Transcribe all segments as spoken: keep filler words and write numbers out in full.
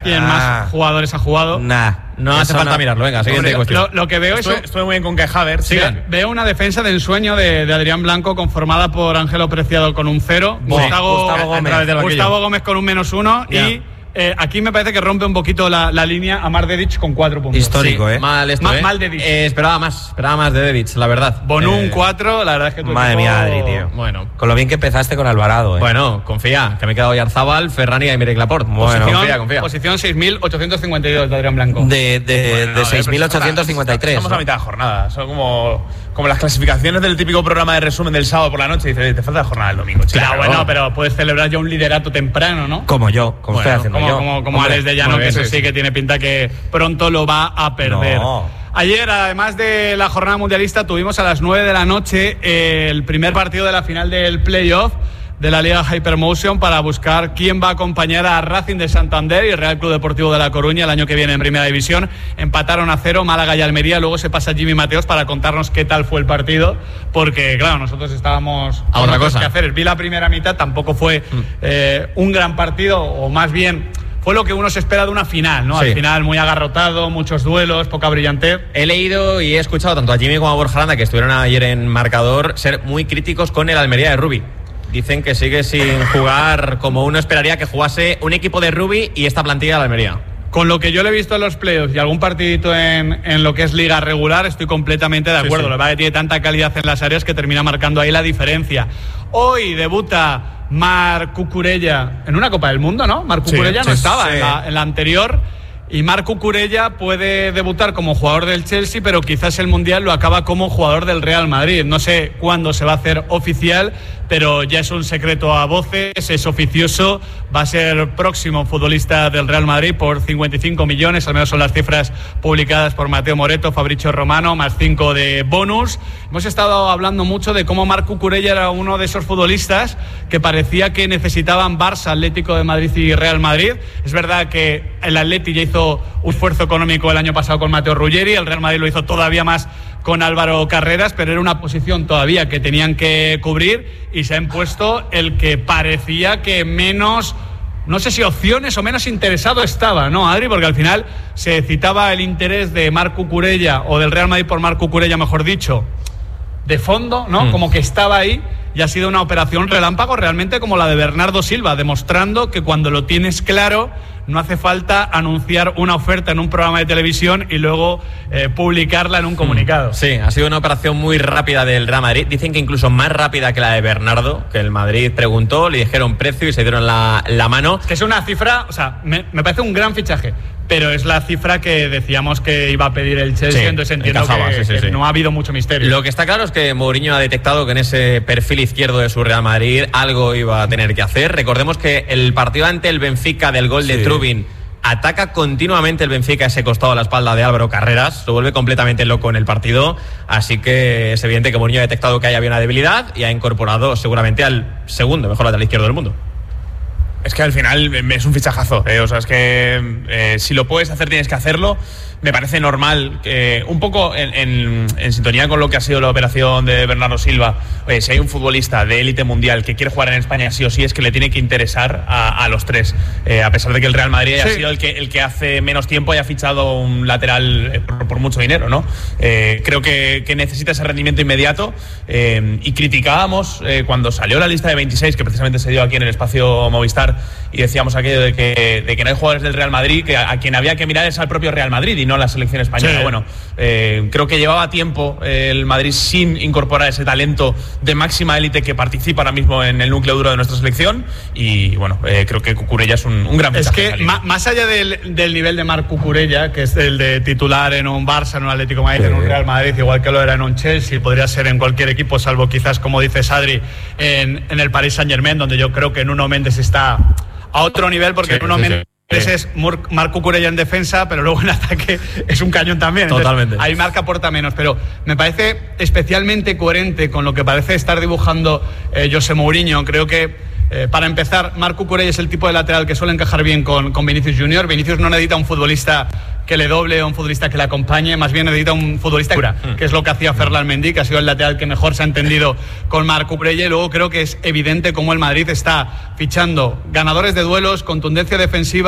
quién ah. más jugadores ha jugado. Nah. No hace falta no. mirarlo. Venga, siguiente Hombre, cuestión. Lo, lo que veo estuve, es... Estuve muy bien con Kai Havertz. Sí, veo una defensa de ensueño de, de Adrián Blanco conformada por Ángelo Preciado con un cero. Sí, Gustavo, Gustavo Gómez. Gustavo Gómez con un menos uno. Yeah. Y... Eh, aquí me parece que rompe un poquito la, la línea Amar Dedic con cuatro puntos. Histórico, sí, ¿eh? Mal esto, Ma, ¿eh? Mal Dedic. Eh, esperaba más, esperaba más de Dedic, la verdad. Bonún eh, cuatro, la verdad es que tu Madre equipo... mía, Adri, tío. Bueno. Con lo bien que empezaste con Alvarado, ¿eh? Bueno, confía, que me he quedado Yarzábal, Ferran y Aymeric Laporte. Bueno, posición, confía, confía. Posición seis mil ochocientos cincuenta y dos de Adrián Blanco. De, de, bueno, de no, seis mil ochocientos cincuenta y tres. Estamos ¿no? a mitad de jornada. Son como, como las clasificaciones del típico programa de resumen del sábado por la noche. Y dices, te falta la jornada del domingo, chico. Claro, bueno, pero puedes celebrar ya un liderato temprano, ¿no? Como yo, como Bueno, estoy haciendo como, yo. como, como Hombre, Alex de Llano, que eso sí que tiene pinta que pronto lo va a perder. No. Ayer, además de la jornada mundialista, tuvimos a las nueve de la noche eh, el primer partido de la final del playoff de la Liga Hypermotion para buscar quién va a acompañar a Racing de Santander y el Real Club Deportivo de La Coruña el año que viene en Primera División. Empataron a cero Málaga y Almería. Luego se pasa Jimmy Mateos para contarnos qué tal fue el partido, porque claro, nosotros estábamos a otra cosa que hacer. Vi la primera mitad, tampoco fue mm. eh, un gran partido, o más bien fue lo que uno se espera de una final, ¿no? Sí. Al final muy agarrotado, muchos duelos, poca brillantez. He leído y he escuchado tanto a Jimmy como a Borja Aranda, que estuvieron ayer en marcador, ser muy críticos con el Almería de Rubi. Dicen que sigue sin jugar como uno esperaría que jugase un equipo de Rubi y esta plantilla de la Almería. Con lo que yo le he visto en los playoffs y algún partidito en, en lo que es liga regular, estoy completamente de acuerdo. Sí, sí. La verdad que tiene tanta calidad en las áreas que termina marcando ahí la diferencia. Hoy debuta Marc Cucurella en una Copa del Mundo, ¿no? Marc Cucurella sí, no sí, estaba sí. En, la, en la anterior. Y Marc Cucurella puede debutar como jugador del Chelsea, pero quizás el Mundial lo acaba como jugador del Real Madrid. No sé cuándo se va a hacer oficial, pero ya es un secreto a voces, es oficioso. Va a ser próximo futbolista del Real Madrid por cincuenta y cinco millones, al menos son las cifras publicadas por Mateo Moreto, Fabricio Romano, más cinco de bonus. Hemos estado hablando mucho de cómo Marc Cucurella era uno de esos futbolistas que parecía que necesitaban Barça, Atlético de Madrid y Real Madrid. Es verdad que el Atleti ya hizo un esfuerzo económico el año pasado con Mateo Ruggeri, el Real Madrid lo hizo todavía más con Álvaro Carreras, pero era una posición todavía que tenían que cubrir y se ha impuesto el que parecía que menos, no sé si opciones o menos interesado estaba, ¿no, Adri? Porque al final se citaba el interés de Marc Cucurella, o del Real Madrid por Marc Cucurella, mejor dicho, de fondo, ¿no? Mm. Como que estaba ahí. Y ha sido una operación relámpago realmente como la de Bernardo Silva, demostrando que cuando lo tienes claro no hace falta anunciar una oferta en un programa de televisión y luego eh, publicarla en un comunicado. Sí, ha sido una operación muy rápida del Real Madrid. Dicen que incluso más rápida que la de Bernardo, que el Madrid preguntó, le dijeron precio y se dieron la, la mano. Que es una cifra, o sea, me, me parece un gran fichaje, pero es la cifra que decíamos que iba a pedir el Chelsea, sí, entonces entiendo encajaba, que, sí, sí, que sí. no ha habido mucho misterio. Lo que está claro es que Mourinho ha detectado que en ese perfil izquierdo de su Real Madrid algo iba a tener que hacer. Recordemos que el partido ante el Benfica del gol sí. de Trubin, ataca continuamente el Benfica ese costado a la espalda de Álvaro Carreras, lo vuelve completamente loco en el partido, así que es evidente que Mourinho ha detectado que ahí había una debilidad y ha incorporado seguramente al segundo mejor lateral izquierdo del mundo. Es que al final es un fichajazo, ¿eh? O sea, es que eh, si lo puedes hacer tienes que hacerlo. Me parece normal, que un poco en, en, en sintonía con lo que ha sido la operación de Bernardo Silva. Oye, si hay un futbolista de élite mundial que quiere jugar en España sí o sí, es que le tiene que interesar a, a los tres, eh, a pesar de que el Real Madrid sí. ha sido el que, el que hace menos tiempo haya fichado un lateral eh, por, por mucho dinero, ¿no? Eh, creo que, que necesita ese rendimiento inmediato, eh, y criticábamos eh, cuando salió la lista de veintiséis, que precisamente se dio aquí en el espacio Movistar, y decíamos aquello de que, de que no hay jugadores del Real Madrid, que a, a quien había que mirar es al propio Real Madrid y no a la selección española. Sí. Bueno, eh, creo que llevaba tiempo eh, el Madrid sin incorporar ese talento de máxima élite que participa ahora mismo en el núcleo duro de nuestra selección, y bueno, eh, creo que Cucurella es un, un gran fichaje. Es que ma, más allá del, del nivel de Marc Cucurella, que es el de titular en un Barça, en un Atlético de Madrid, sí. en un Real Madrid, igual que lo era en un Chelsea, podría ser en cualquier equipo, salvo quizás, como dices Adri, en, en el Paris Saint-Germain, donde yo creo que Nuno Méndez está a otro nivel, porque sí, Nuno sí, Méndez sí. Ese es Marc Cucurella en defensa, pero luego en ataque es un cañón también. Totalmente. Entonces, ahí Marc aporta menos, pero me parece especialmente coherente con lo que parece estar dibujando eh, José Mourinho. Creo que, eh, para empezar, Marc Cucurella es el tipo de lateral que suele encajar bien con, con Vinicius Junior. Vinicius no necesita un futbolista que le doble o un futbolista que le acompañe, más bien necesita un futbolista cura, mm. que es lo que hacía Ferland Mendy, que ha sido el lateral que mejor se ha entendido con Marc Cucurella. Y luego creo que es evidente cómo el Madrid está fichando ganadores de duelos, contundencia defensiva,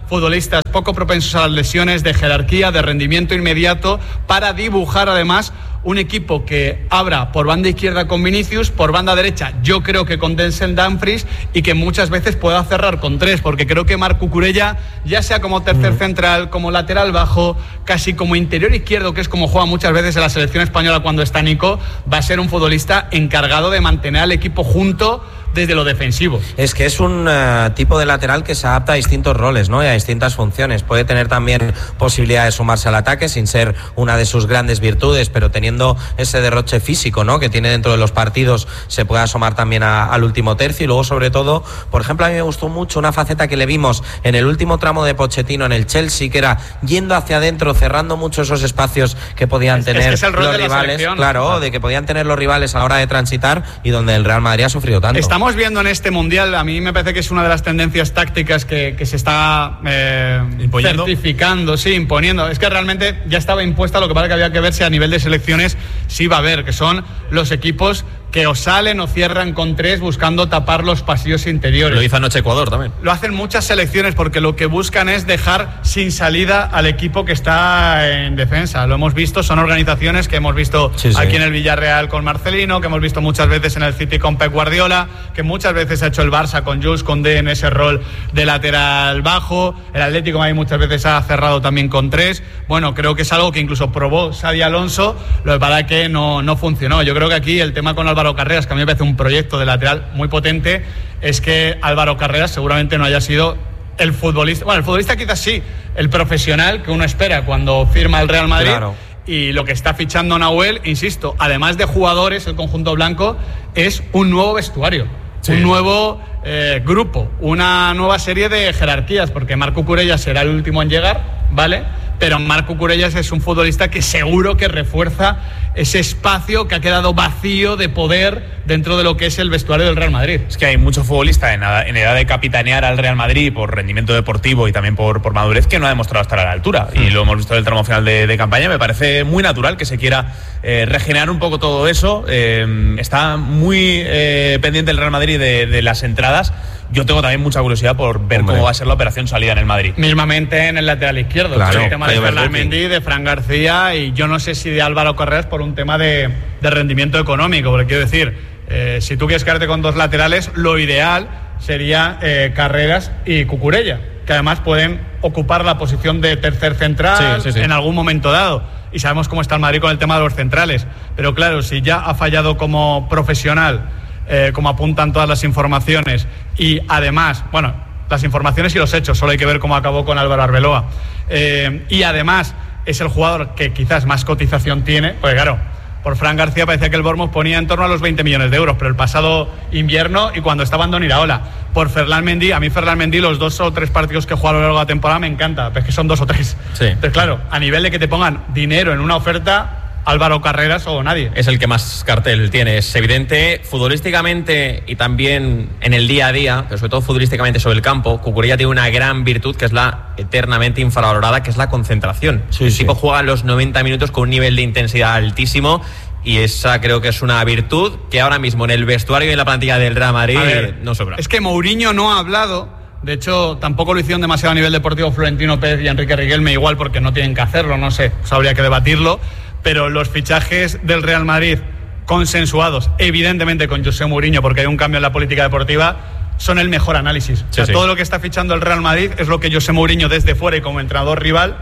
futbolistas poco propensos a las lesiones, de jerarquía, de rendimiento inmediato, para dibujar además un equipo que abra por banda izquierda con Vinicius, por banda derecha yo creo que con Denzel Dumfries, y que muchas veces pueda cerrar con tres, porque creo que Marc Cucurella, ya sea como tercer mm. central, como lateral bajo, casi como interior izquierdo, que es como juega muchas veces en la selección española cuando está Nico, va a ser un futbolista encargado de mantener al equipo junto desde lo defensivo. Es que es un uh, tipo de lateral que se adapta a distintos roles, ¿no? Y a distintas funciones. Puede tener también posibilidad de sumarse al ataque sin ser una de sus grandes virtudes, pero teniendo ese derroche físico, ¿no? Que tiene dentro de los partidos, se puede asomar también a, al último tercio. Y luego, sobre todo, por ejemplo, a mí me gustó mucho una faceta que le vimos en el último tramo de Pochettino en el Chelsea, que era yendo hacia adentro, cerrando mucho esos espacios que podían es, tener es que es el rol los de la rivales, selección, claro, ¿no? de que podían tener los rivales a la hora de transitar, y donde el Real Madrid ha sufrido tanto. Estamos Estamos viendo en este Mundial, a mí me parece que es una de las tendencias tácticas que, que se está eh, certificando, sí, imponiendo. Es que realmente ya estaba impuesta, lo que pasa que había que ver si a nivel de selecciones sí va a haber, que son los equipos que o salen o cierran con tres buscando tapar los pasillos interiores. Lo hizo anoche Ecuador también. Lo hacen muchas selecciones porque lo que buscan es dejar sin salida al equipo que está en defensa. Lo hemos visto, son organizaciones que hemos visto sí, sí. aquí en el Villarreal con Marcelino, que hemos visto muchas veces en el City con Pep Guardiola, que muchas veces ha hecho el Barça con Jules Koundé en ese rol de lateral bajo. El Atlético de Madrid muchas veces ha cerrado también con tres. Bueno, creo que es algo que incluso probó Xabi Alonso, lo que pasa que no, no funcionó. Yo creo que aquí el tema con Álvaro Carreras, que a mí me parece un proyecto de lateral muy potente, es que Álvaro Carreras seguramente no haya sido el futbolista, bueno, el futbolista quizás sí, el profesional que uno espera cuando firma el Real Madrid. Claro. Y lo que está fichando Nahuel, insisto, además de jugadores, el conjunto blanco, es un nuevo vestuario, sí. un nuevo eh, grupo, una nueva serie de jerarquías, porque Marc Cucurella será el último en llegar, ¿vale? Pero Marc Cucurella es un futbolista que seguro que refuerza ese espacio que ha quedado vacío de poder dentro de lo que es el vestuario del Real Madrid. Es que hay muchos futbolistas en, en edad de capitanear al Real Madrid por rendimiento deportivo y también por, por madurez que no ha demostrado estar a la altura. Mm. Y lo hemos visto en el tramo final de, de campaña. Me parece muy natural que se quiera eh, regenerar un poco todo eso. Eh, está muy eh, pendiente el Real Madrid de, de las entradas. Yo tengo también mucha curiosidad por ver Hombre. cómo va a ser la operación salida en el Madrid. Mismamente en el lateral izquierdo. Claro. El tema de Ferland Mendy, de Fran García, y yo no sé si de Álvaro Carreras por un tema de, de rendimiento económico. Porque quiero decir, eh, si tú quieres quedarte con dos laterales, lo ideal sería eh, Carreras y Cucurella, que además pueden ocupar la posición de tercer central sí, sí, sí. en algún momento dado. Y sabemos cómo está el Madrid con el tema de los centrales. Pero claro, si ya ha fallado como profesional, Eh, como apuntan todas las informaciones, y además, bueno, las informaciones y los hechos, solo hay que ver cómo acabó con Álvaro Arbeloa, eh, y además es el jugador que quizás más cotización tiene, porque claro, por Fran García parecía que el Bournemouth ponía en torno a los veinte millones de euros, pero el pasado invierno y cuando estaba Andoni Iraola. Por Ferland Mendy, a mí Ferland Mendy los dos o tres partidos que juega a lo largo de la temporada me encanta, pero es que son dos o tres. Sí. Entonces claro, a nivel de que te pongan dinero en una oferta, Álvaro Carreras o nadie. Es el que más cartel tiene, es evidente. Futbolísticamente y también en el día a día, pero sobre todo futbolísticamente sobre el campo, Cucurella tiene una gran virtud que es la eternamente infravalorada, que es la concentración. Sí, el sí. tipo juega los noventa minutos con un nivel de intensidad altísimo, y esa creo que es una virtud que ahora mismo en el vestuario y en la plantilla del Real Madrid ver, no sobra. Es que Mourinho no ha hablado. De hecho, tampoco lo hicieron demasiado a nivel deportivo Florentino Pérez y Enrique Riquelme, igual porque no tienen que hacerlo, no sé, pues habría que debatirlo. Pero los fichajes del Real Madrid consensuados, evidentemente con José Mourinho, porque hay un cambio en la política deportiva, son el mejor análisis. Sí, o sea, sí. todo lo que está fichando el Real Madrid es lo que José Mourinho desde fuera y como entrenador rival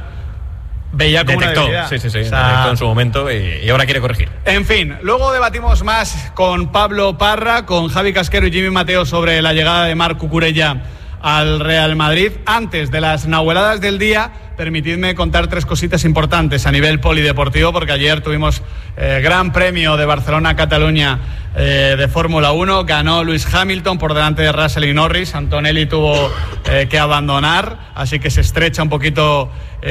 veía como detectó, una debilidad. Sí, sí, sí, o sea, detectó en su momento y, y ahora quiere corregir. En fin, luego debatimos más con Pablo Parra, con Javi Casquero y Jimmy Mateo sobre la llegada de Marc Cucurella al Real Madrid. Antes de las nahueladas del día, permitidme contar tres cositas importantes a nivel polideportivo, porque ayer tuvimos eh, Gran Premio de Barcelona-Cataluña eh, de Fórmula uno. Ganó Lewis Hamilton por delante de Russell y Norris. Antonelli tuvo eh, que abandonar, así que se estrecha un poquito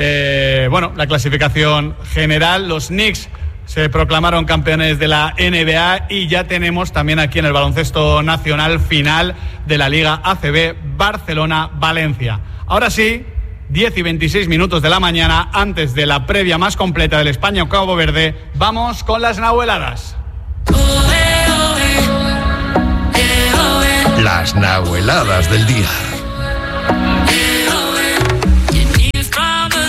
eh, bueno, la clasificación general. Los Knicks se proclamaron campeones de la N B A, y ya tenemos también aquí en el baloncesto nacional final de la Liga A C B Barcelona-Valencia. Ahora sí, diez y veintiséis minutos de la mañana, antes de la previa más completa del España-Cabo Verde, vamos con las nahueladas. Las nahueladas del día.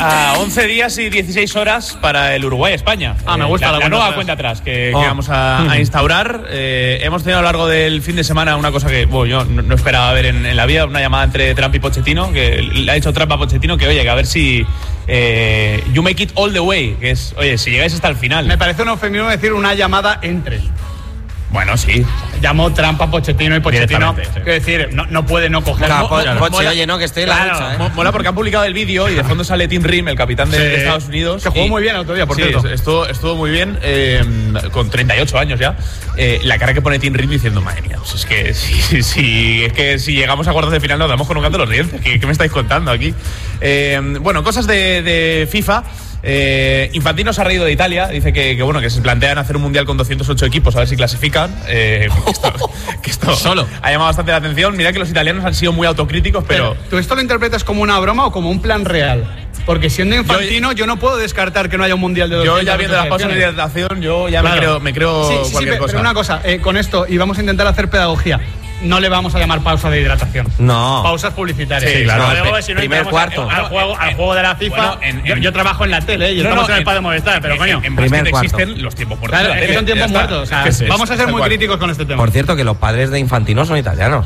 A once días y dieciséis horas para el Uruguay-España. Ah, me gusta la, la, la cuenta nueva atrás. cuenta atrás que, Oh. que vamos a, a instaurar. Eh, hemos tenido a lo largo del fin de semana una cosa que bueno, yo no, no esperaba ver en, en la vida, una llamada entre Trump y Pochettino, que le ha dicho Trump a Pochettino que, oye, que a ver si eh, you make it all the way, que es, oye, si llegáis hasta el final. Me parece un eufemismo decir una llamada entre. Bueno, sí. Llamó Trump a Pochettino y Pochettino, Directamente, sí. quiero decir, no, no puede no coger. Claro, Mo- Po- mo- Poche, mola- oye, no, que estoy en la Claro, lucha, ¿eh? Mo- Mola porque han publicado el vídeo y de fondo sale Tim Rim, el capitán de, Sí. de Estados Unidos. Que jugó y- muy bien el otro día, por sí, cierto. Estuvo, estuvo muy bien, eh, con treinta y ocho años ya. Eh, la cara que pone Tim Rim diciendo, madre mía, pues es que si, si, es que si llegamos a cuartos de final nos damos con un canto los dientes. ¿Qué, qué me estáis contando aquí? Eh, bueno, cosas de, de FIFA. Eh, Infantino se ha reído de Italia, dice que, que bueno que se plantean hacer un mundial con doscientos ocho equipos a ver si clasifican. Eh, que esto, que esto Solo. ha llamado bastante la atención. Mira que los italianos han sido muy autocríticos, pero, ¿Tú esto lo interpretas como una broma o como un plan real? Porque siendo Infantino, yo, no puedo descartar que no haya un mundial de yo doscientos ya viendo las pausas de selecciones. hidratación, yo ya Claro. me creo, me creo Sí, sí, sí, cualquier pero cosa. una cosa, eh, con esto, y vamos a intentar hacer pedagogía. No le vamos a llamar pausa de hidratación. No. Pausas publicitarias. Sí, claro. Luego, Pri- si no primer entramos cuarto. Al, al juego, al juego de la FIFA. Bueno, en- yo, en- yo trabajo en la tele y No, estamos no, en el en- Padre Movistar, pero en- coño. En, en Primer Brasil cuarto. existen los tiempos muertos. Claro, de la es que tele, son ya tiempos está. muertos. O sea, ¿Qué es eso? vamos a ser Tal muy cual. críticos con este tema. Por cierto, que los padres de Infantino son italianos.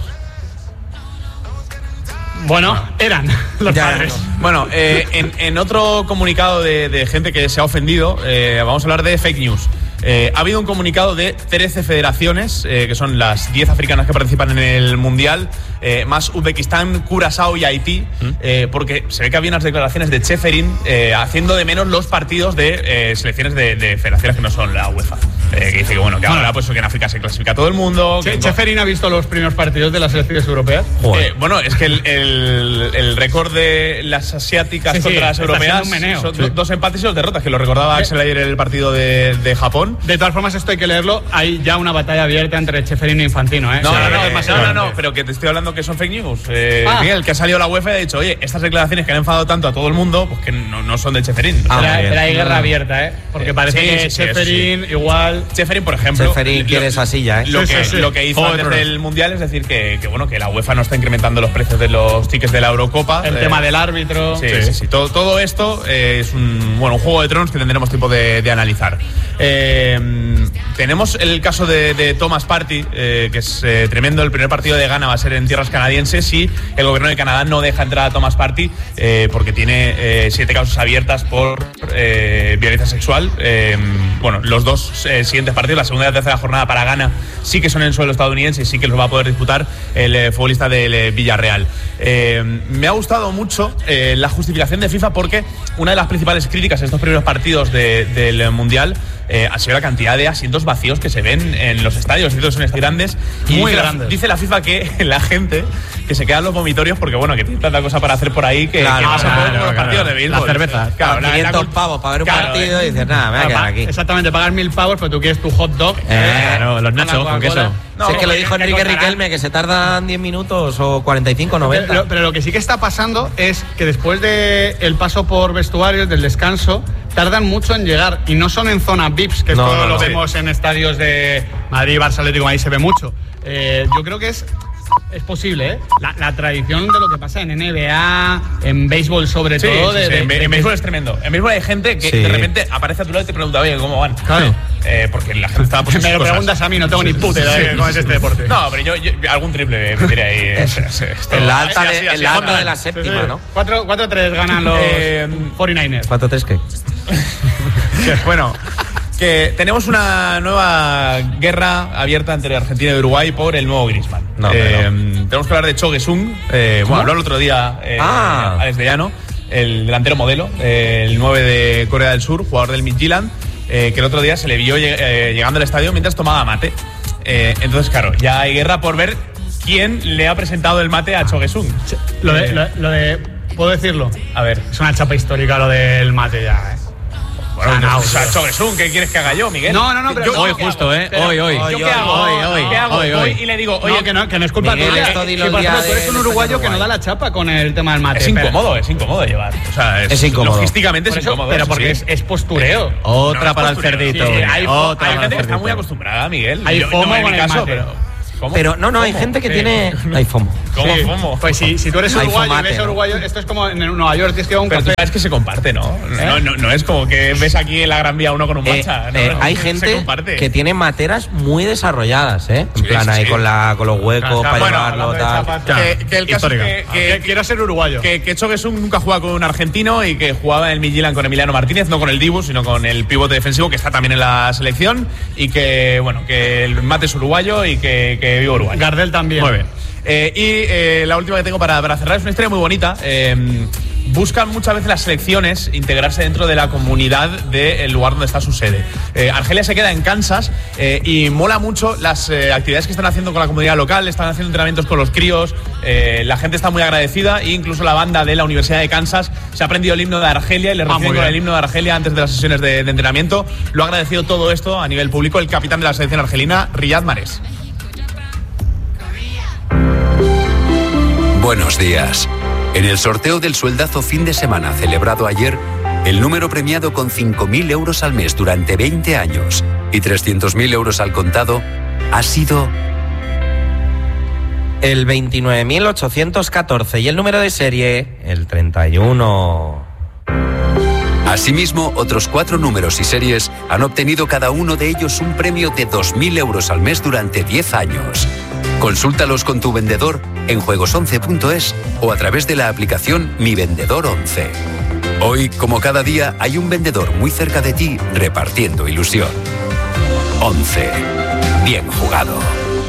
Bueno, eran los Ya, padres. no. Bueno, eh, en, en otro comunicado de, de gente que se ha ofendido, eh, vamos a hablar de fake news. Eh, ha habido un comunicado de trece federaciones, eh, que son las diez africanas que participan en el Mundial, eh, más Uzbekistán, Curazao y Haití, eh, porque se ve que había unas declaraciones de Cheferin eh, haciendo de menos los partidos de eh, selecciones de, de federaciones que no son la UEFA. Eh, que dice que bueno, que ahora pues que en África se clasifica todo el mundo. Che- que- Cheferin ha visto los primeros partidos de las selecciones europeas. Joder. Eh, bueno, es que el, el- el récord de las asiáticas Sí, sí, contra las está europeas siendo un meneo. son Sí. do- dos empates y dos derrotas, que lo recordaba Axel ayer en el partido de, de Japón. De todas formas, esto hay que leerlo. Hay ya una batalla abierta entre Cheferin e Infantino, ¿eh? No, O sea, no, no, es no, demasiado no, no, grande. pero que te estoy hablando que son fake news. Eh, Ah. Miguel, que ha salido la UEFA y ha dicho, oye, estas declaraciones que han enfadado tanto a todo el mundo, pues que no, no son de Cheferin. Ah, Pero, muy bien. pero hay guerra abierta, ¿eh? Porque parece Sí, que sí, sí, Cheferin igual. Cheferin, por ejemplo. Cheferin lo- quiere esa silla, ¿eh? Lo, Sí, que, sí, sí. lo que hizo Juego de antes Tronos. del Mundial es decir que, que, bueno, que la UEFA no está incrementando los precios de los tickets de la Eurocopa. El Eh, tema del árbitro. Sí, sí, sí. Todo, todo esto eh, es un, bueno, un juego de tronos que tendremos tiempo de, de analizar. Eh, tenemos el caso de, de Thomas Partey, eh, que es eh, tremendo. El primer partido de Ghana va a ser en tierras canadienses y el gobierno de Canadá no deja entrar a Thomas Partey eh, porque tiene eh, siete causas abiertas por eh, violencia sexual. Eh, bueno, los dos eh, siguientes partidos, la segunda y la tercera jornada para Ghana, sí que son en suelo estadounidense y sí que los va a poder disputar el eh, futbolista del eh, Villarreal. Eh, me ha gustado mucho eh, la justificación de FIFA porque una de las principales críticas en estos primeros partidos de- del Mundial eh, ha sido la cantidad de asientos vacíos que se ven en los estadios. Estos son grandes. Y Muy dice, grandes. La, dice la FIFA que la gente que se queda en los vomitorios porque, bueno, que tiene tanta cosa para hacer por ahí que, Claro, que pasa claro, por los claro. partidos de béisbol. La cerveza. Claro, la- la quinientos cul- pavos para ver un Claro, partido eh. y dices, nada, me voy a Ah, quedar pa- aquí. Exactamente, pagar mil pavos, pero tú quieres tu hot dog. Claro, los Con la nachos con Coca-Cola. queso. No, Si es que lo que- dijo que Enrique costará. Riquelme, que se tardan diez minutos o cuarenta y cinco, noventa. Pero, pero lo que sí que está pasando es que después del el paso por vestuarios, del descanso, tardan mucho en llegar. Y no son en zona V I Ps, que No, esto no, lo no. vemos en estadios de Madrid, Barça, Atlético, ahí se ve mucho. Eh, yo creo que es, es posible, ¿eh? La, la tradición de lo que pasa en N B A, en béisbol sobre Sí, todo. sí, de, sí, de- en, de- en béisbol es tremendo. En béisbol hay gente que Sí. de repente aparece a tu lado y te pregunta, oye, ¿cómo van? Claro. Eh, porque la gente está pues, en Me sus lo cosas. preguntas a mí, no tengo ni puta idea de cómo es este deporte. No, pero yo, yo- algún triple me tiré ahí. eh, sí, sí, esto- En la alta, así, de, así, en así, la, así. alta de la Sí, sí. séptima, ¿no? cuatro tres ganan los Eh, cuarenta y nueve ers. ¿Cuánto tres qué? Bueno, que tenemos una nueva guerra abierta entre Argentina y Uruguay por el nuevo Griezmann. No, Eh, hombre, Tenemos que hablar de Cho Gesung. Eh, bueno, habló el otro día eh, Ah. Alex de Llano, el delantero modelo, eh, el nueve de Corea del Sur, jugador del Midtjylland, eh, que el otro día se le vio lleg- eh, llegando al estadio mientras tomaba mate. Eh, entonces, claro, ya hay guerra por ver quién le ha presentado el mate a Cho Gesung. Lo de, Eh, lo, lo de. ¿Puedo decirlo? A ver. Es una chapa histórica lo del mate ya, ¿eh? Bueno, Ah, no, o sea, pero- Cho Gesung, ¿qué quieres que haga yo, Miguel? No, no, no, pero- Yo- Hoy ¿yo qué justo, hago? ¿eh? Pero, Hoy, hoy. ¿Yo Hoy, qué hoy, hago? hoy, ¿Qué hago? hoy, Voy hoy. y le digo, Oye, oye, que no, que no es culpa Miguel, tuya. esto que, dilo que, el por día ejemplo, tú de- eres un de uruguayo España que no da Uruguay. la chapa con el tema del mate. es pero- incómodo, es incómodo de llevar. O sea, es, Es incómodo. Logísticamente por es eso- incómodo. pero eso porque sí. es, es postureo. Otra No, es para el postureo. cerdito. Sí, hay- Otra Hay para gente el que está muy cerdito. acostumbrada, Miguel. Hay Yo- FOMO no en con mi el caso, mate. pero. ¿Cómo? Pero no, no, hay ¿Cómo? gente que Eh, tiene... no. Hay FOMO. ¿Cómo Sí. FOMO? Pues si, si tú eres Hay uruguayo y fomate, ves ¿no? uruguayo, esto es como en Nueva York, tienes que ir a un Pero café. es que se comparte, ¿no? No, no, no es como que ves aquí en la Gran Vía uno con un Eh, matcha. no, eh, no, hay se gente comparte. que tiene materas muy desarrolladas, ¿eh? En Sí, plan sí, ahí sí. con, la, con los huecos Ajá, para bueno, llevarlo, hablando de tal. chapas, Que, que el caso histórica. es que, que, Que quiero ser uruguayo. Que, que Choguesun nunca juega con un argentino y que jugaba en el Midtjylland con Emiliano Martínez, no con el Dibu, sino con el pivote defensivo que está también en la selección. Y que, bueno, que el mate es uruguayo y que, que vive Uruguay. Gardel también. Muy bien. Eh, y eh, la última que tengo para, para cerrar es una historia muy bonita. Eh, buscan muchas veces las selecciones integrarse dentro de la comunidad del lugar donde está su sede. Eh, Argelia se queda en Kansas eh, y mola mucho las eh, actividades que están haciendo con la comunidad local, están haciendo entrenamientos con los críos, eh, la gente está muy agradecida e incluso la banda de la Universidad de Kansas se ha aprendido el himno de Argelia y le Ah, reciben muy con bien. el himno de Argelia antes de las sesiones de, de entrenamiento. Lo ha agradecido todo esto a nivel público el capitán de la selección argelina, Riyad Mahrez. Buenos días. En el sorteo del sueldazo fin de semana celebrado ayer, el número premiado con cinco mil euros al mes durante veinte años y trescientos mil euros al contado ha sido El veintinueve mil ochocientos catorce y el número de serie, el treinta y uno. Asimismo, otros cuatro números y series han obtenido cada uno de ellos un premio de dos mil euros al mes durante diez años. Consúltalos con tu vendedor en juegos once punto es o a través de la aplicación Mi Vendedor once. Hoy, como cada día, hay un vendedor muy cerca de ti repartiendo ilusión. once. Bien jugado.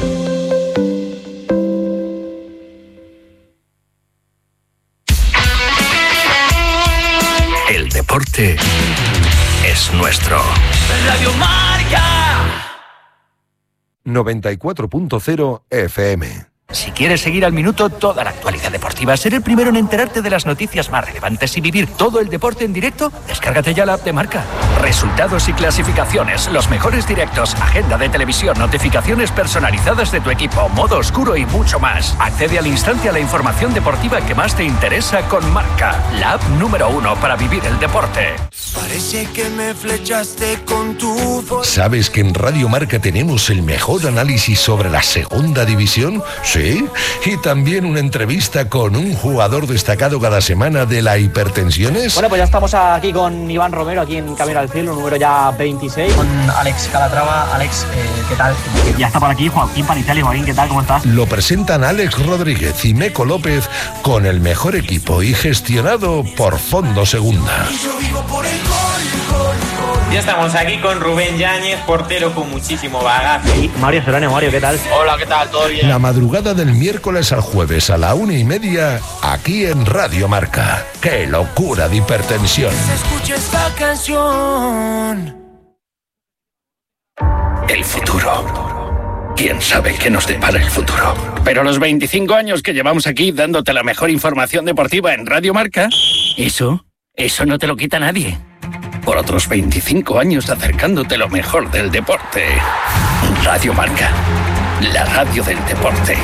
El deporte es nuestro. Radio Marca. noventa y cuatro punto cero F M. Si quieres seguir al minuto toda la actualidad deportiva, ser el primero en enterarte de las noticias más relevantes y vivir todo el deporte en directo, descárgate ya la app de Marca. Resultados y clasificaciones, los mejores directos, agenda de televisión, notificaciones personalizadas de tu equipo, modo oscuro y mucho más. Accede al instante a la información deportiva que más te interesa con Marca, la app número uno para vivir el deporte. Parece que me flechaste con tu voz. ¿Sabes que en Radio Marca tenemos el mejor análisis sobre la segunda división? Sí. Y también una entrevista con un jugador destacado cada semana de la hipertensiones. Bueno, pues ya estamos aquí con Iván Romero, aquí en Camino al Cielo, número ya veintiséis. Con Alex Calatrava. Alex, eh, ¿qué tal? Ya está por aquí Joaquín Panizali. Joaquín, ¿qué tal? ¿Cómo estás? Lo presentan Alex Rodríguez y Meco López con el mejor equipo y gestionado por Fondo Segunda. Ya estamos aquí con Rubén Yáñez, portero con muchísimo bagaje. Y Mario Serrano. Mario, ¿qué tal? Hola, ¿qué tal? ¿Todo bien? La madrugada del miércoles al jueves a la una y media, aquí en Radio Marca. ¡Qué locura de hipertensión! Escucha esta canción. El futuro. ¿Quién sabe qué nos depara el futuro? Pero los veinticinco años que llevamos aquí dándote la mejor información deportiva en Radio Marca, eso, eso no te lo quita nadie. Por otros veinticinco años acercándote lo mejor del deporte. Radio Marca, la radio del deporte.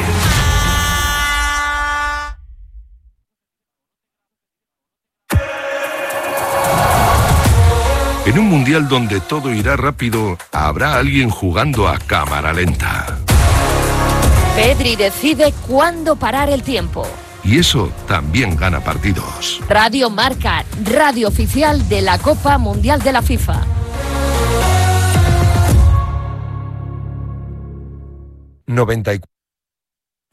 En un mundial donde todo irá rápido, habrá alguien jugando a cámara lenta. Pedri decide cuándo parar el tiempo. Y eso también gana partidos. Radio Marca, radio oficial de la Copa Mundial de la FIFA. noventa y cuatro